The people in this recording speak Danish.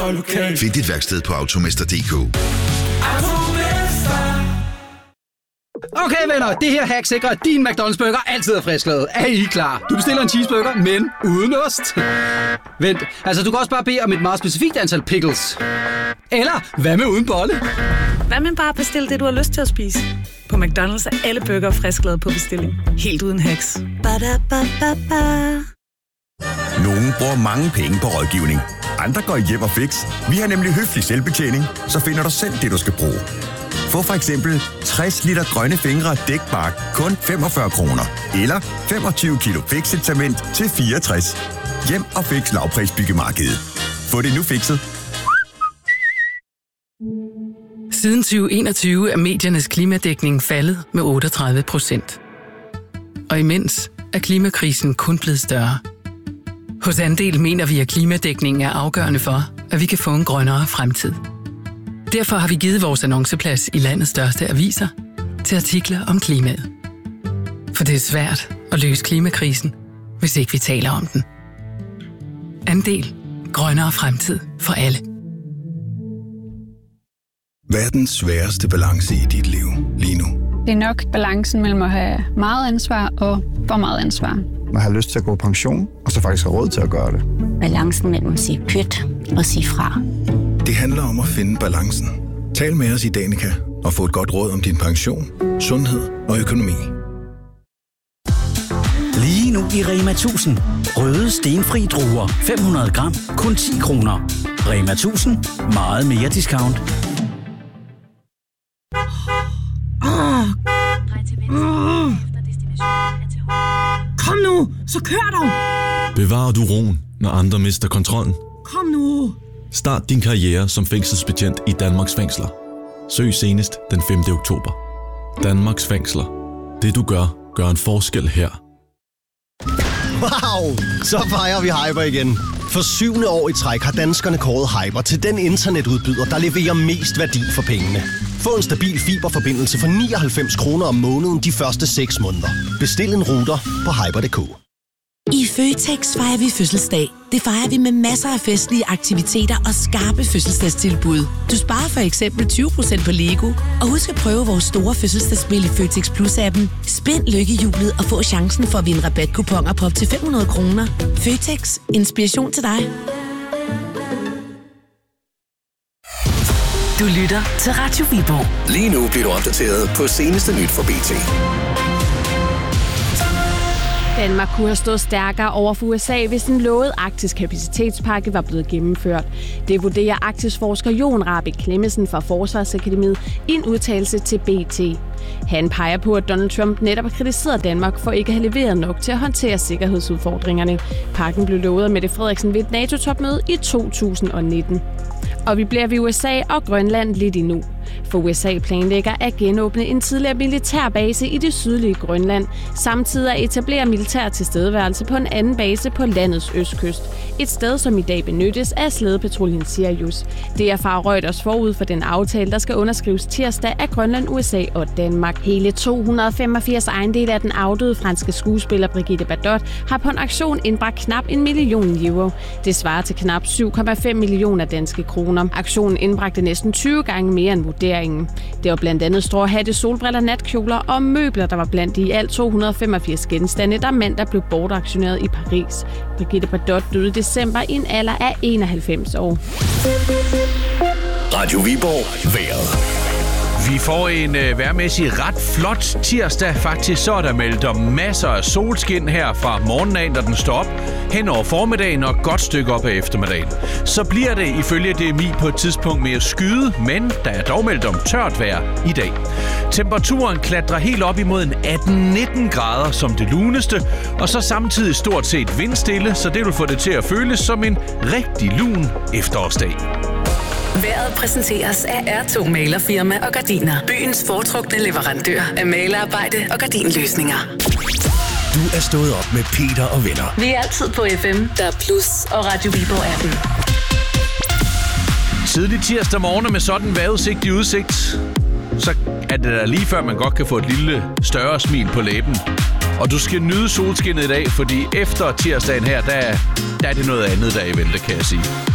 og lokal. Find dit værksted på Automester.dk. Okay venner, det her hack sikrer, at din McDonald's burger altid er frisklavet. Er I klar? Du bestiller en cheeseburger, men uden ost. Vent, altså du kan også bare bede om et meget specifikt antal pickles. Eller, hvad med uden bolle? Hvad med bare at bestille det, du har lyst til at spise? På McDonald's er alle burger frisklavet på bestilling. Helt uden hacks. Ba-da-ba-ba-ba. Nogle bruger mange penge på rådgivning. Andre går i hjem og fix. Vi har nemlig høflig selvbetjening, så finder du selv det, du skal bruge. Få for eksempel 60 liter grønne fingre dækbark kun 45 kroner. Eller 25 kilo Fix-et-cement til 64. Hjem og fix lavprisbyggemarkedet. Få det nu fikset. Siden 2021 er mediernes klimadækning faldet med 38%. Og imens er klimakrisen kun blevet større. Hos Andel mener vi, at klimadækningen er afgørende for, at vi kan få en grønnere fremtid. Derfor har vi givet vores annonceplads i landets største aviser til artikler om klimaet. For det er svært at løse klimakrisen, hvis ikke vi taler om den. Andel. Grønnere fremtid for alle. Verdens sværeste balance i dit liv lige nu. Det er nok balancen mellem at have meget ansvar og for meget ansvar. Man har lyst til at gå på pension, og så faktisk have råd til at gøre det. Balancen mellem at sige pyt og sige fra. Det handler om at finde balancen. Tal med os i Danica og få et godt råd om din pension, sundhed og økonomi. Lige nu i Rema 1000. Røde stenfri druer 500 gram, kun 10 kroner. Rema 1000. Meget mere discount. Kom nu, så kør dog! Bevarer du roen, når andre mister kontrollen? Kom nu! Start din karriere som fængselsbetjent i Danmarks fængsler. Søg senest den 5. oktober. Danmarks fængsler. Det du gør, gør en forskel her. Wow! Så fejrer vi Hyper igen. For 7. år i træk har danskerne kåret Hyper til den internetudbyder, der leverer mest værdi for pengene. Få en stabil fiberforbindelse for 99 kroner om måneden de første 6 måneder. Bestil en router på hyper.dk. I Føtex fejrer vi fødselsdag. Det fejrer vi med masser af festlige aktiviteter og skarpe fødselsdagstilbud. Du sparer for eksempel 20% på Lego. Og husk at prøve vores store fødselsdagsspil i Føtex Plus-appen. Spind lykkehjulet og få chancen for at vinde rabatkuponer på op til 500 kroner. Føtex. Inspiration til dig. Du lytter til Radio Viborg. Lige nu bliver du opdateret på seneste nyt fra BT. Danmark kunne have stået stærkere over for USA, hvis den lovede arktisk kapacitetspakke var blevet gennemført. Det vurderer arktisforsker Jon Rahbek Clemmensen fra Forsvarsakademiet i en udtalelse til BT. Han peger på, at Donald Trump netop har kritiseret Danmark for ikke at have leveret nok til at håndtere sikkerhedsudfordringerne. Pakken blev lovet af Mette Frederiksen ved et NATO-topmøde i 2019. Og vi bliver ved USA og Grønland lidt endnu. For USA planlægger at genåbne en tidligere militærbase i det sydlige Grønland, samtidig at etablere militær tilstedeværelse på en anden base på landets østkyst. Et sted, som i dag benyttes af slædepatruljen Sirius. Det er fra Reuters forud for den aftale, der skal underskrives tirsdag af Grønland, USA og Danmark. Hele 285 ejendele af den afdøde franske skuespiller Brigitte Bardot har på en auktion indbragt knap 1 million euro. Det svarer til knap 7,5 millioner danske kroner. Auktionen indbragte næsten 20 gange mere end vurderingen. Det var blandt andet stråhatte, solbriller, natkjoler og møbler, der var blandt de i alt 285 genstande, der mandag blev bortauktioneret i Paris. Brigitte Bardot døde i december i en alder af 91 år. Radio Viborg. Vejret. Vi får en vejrmæssig ret flot tirsdag. Faktisk så er der meldt om masser af solskin her fra morgenen af, når den står op, hen over formiddagen og et godt stykke op af eftermiddagen. Så bliver det ifølge DMI på et tidspunkt mere skyde, men der er dog meldt om tørt vejr i dag. Temperaturen klatrer helt op imod en 18-19 grader som det luneste, og så samtidig stort set vindstille, så det vil få det til at føles som en rigtig lun efterårsdag. Vejret præsenteres af R2 Malerfirma og Gardiner. Byens foretrukne leverandør af malerarbejde og gardinløsninger. Du er stået op med Peter og venner. Vi er altid på FM, der er Plus og Radio Viborg appen. Tidlig tirsdag morgen med sådan vejrudsigt i udsigt, så er det da lige før man godt kan få et lille større smil på læben. Og du skal nyde solskinnet i dag, fordi efter tirsdagen her, der er det noget andet, der er i vente, kan jeg sige.